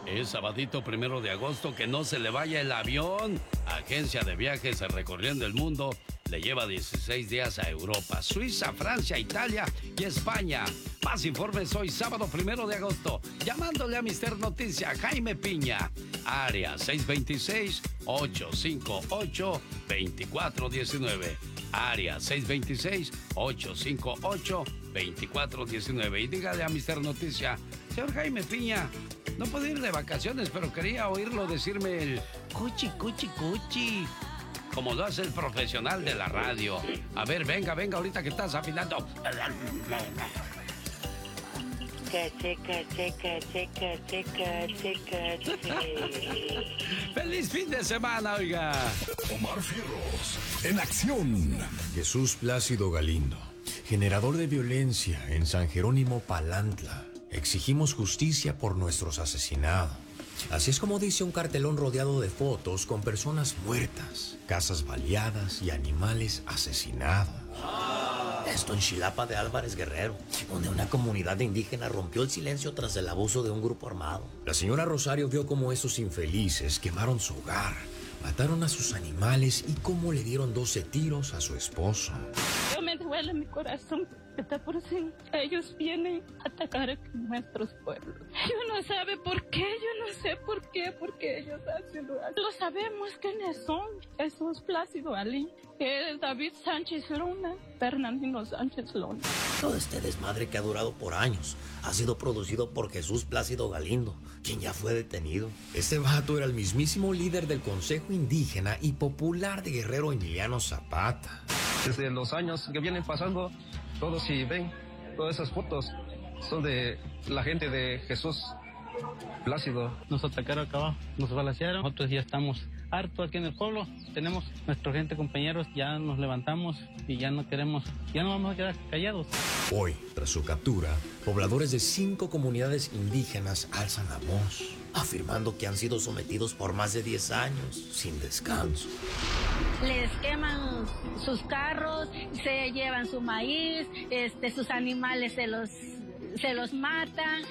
Es sabadito 1 de agosto, que no se le vaya el avión. Agencia de viajes recorriendo el mundo le lleva 16 días a Europa, Suiza, Francia, Italia y España. Más informes hoy, sábado 1 de agosto, llamándole a Mister Noticia, Jaime Piña. Área 626-858-2419. Área 626-858-2419. Y dígale a Mister Noticia, señor Jaime Piña, no puedo ir de vacaciones, pero quería oírlo decirme el cuchi, cuchi, cuchi, como lo hace el profesional de la radio. A ver, venga, ahorita que estás afinando. ¡Feliz fin de semana, oiga! Omar Fierros, en acción. Jesús Plácido Galindo, generador de violencia en San Jerónimo Palantla. Exigimos justicia por nuestros asesinados. Así es como dice un cartelón rodeado de fotos con personas muertas, casas baleadas y animales asesinados. Esto en Xilapa de Álvarez Guerrero, donde una comunidad indígena rompió el silencio tras el abuso de un grupo armado. La señora Rosario vio cómo esos infelices quemaron su hogar, mataron a sus animales y cómo le dieron 12 tiros a su esposo. Yo me duele mi corazón, está por si ellos vienen a atacar a nuestros pueblos. Yo no sabe por qué, yo no sé por qué ellos hacen lo hacen. Lo sabemos quiénes son. Jesús Plácido Ali, David Sánchez Luna, Fernandino Sánchez Luna. Todo este desmadre que ha durado por años ha sido producido por Jesús Plácido Galindo, quien ya fue detenido. Este vato era el mismísimo líder del Consejo Indígena y Popular de Guerrero Emiliano Zapata. Desde los años que vienen pasando, todos si ven, todas esas fotos son de la gente de Jesús Plácido. Nos atacaron acá abajo, nos balacearon, nosotros ya estamos hartos aquí en el pueblo, tenemos nuestra gente, compañeros, ya nos levantamos y ya no queremos, ya no vamos a quedar callados. Hoy, tras su captura, pobladores de 5 comunidades indígenas alzan la voz, afirmando que han sido sometidos por más de 10 años, sin descanso. Les queman sus carros, se llevan su maíz, sus animales se los matan.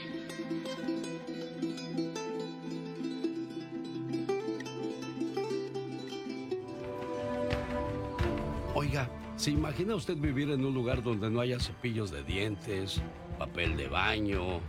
Oiga, ¿se imagina usted vivir en un lugar donde no haya cepillos de dientes, papel de baño,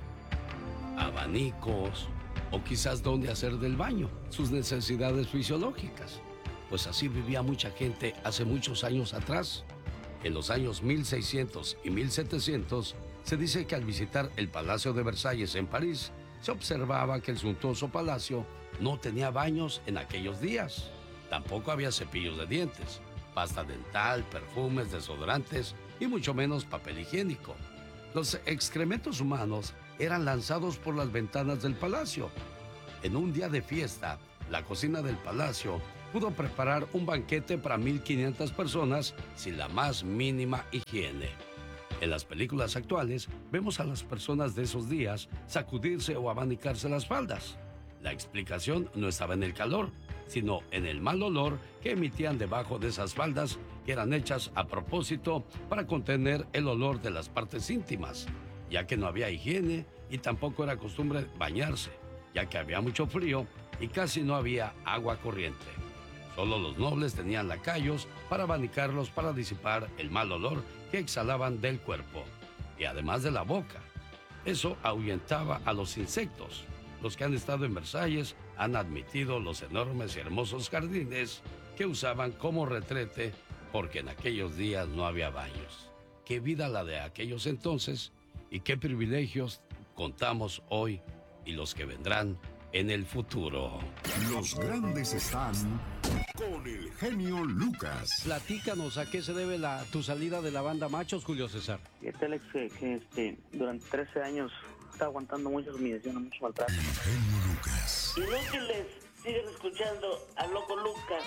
abanicos o quizás dónde hacer del baño, sus necesidades fisiológicas? Pues así vivía mucha gente hace muchos años atrás. En los años 1600 y 1700 se dice que al visitar el Palacio de Versalles en París, se observaba que el suntuoso palacio no tenía baños en aquellos días. Tampoco había cepillos de dientes, pasta dental, perfumes, desodorantes y mucho menos papel higiénico. Los excrementos humanos eran lanzados por las ventanas del palacio. En un día de fiesta, la cocina del palacio pudo preparar un banquete para 1,500 personas sin la más mínima higiene. En las películas actuales, vemos a las personas de esos días sacudirse o abanicarse las faldas. La explicación no estaba en el calor, sino en el mal olor que emitían debajo de esas faldas, que eran hechas a propósito para contener el olor de las partes íntimas, ya que no había higiene y tampoco era costumbre bañarse, ya que había mucho frío y casi no había agua corriente. Solo los nobles tenían lacayos para abanicarlos para disipar el mal olor que exhalaban del cuerpo y además de la boca. Eso ahuyentaba a los insectos. Los que han estado en Versalles han admitido los enormes y hermosos jardines que usaban como retrete porque en aquellos días no había baños. Qué vida la de aquellos entonces y qué privilegios contamos hoy y los que vendrán en el futuro. Los grandes están con el genio Lucas. Platícanos, ¿a qué se debe tu salida de la banda Machos, Julio César? Fíjate, Alex, que durante 13 años está aguantando muchas humillaciones, mucho maltrato. El genio Lucas. Inútiles, siguen escuchando al loco Lucas.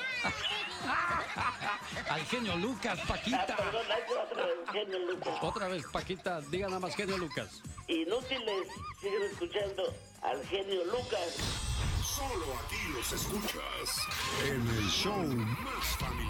Al genio Lucas, Paquita. Perdón, otra vez, genio Lucas. Otra vez, Paquita, diga nada más genio Lucas. Inútiles, siguen escuchando al genio Lucas. Solo aquí los escuchas en el show más familiar.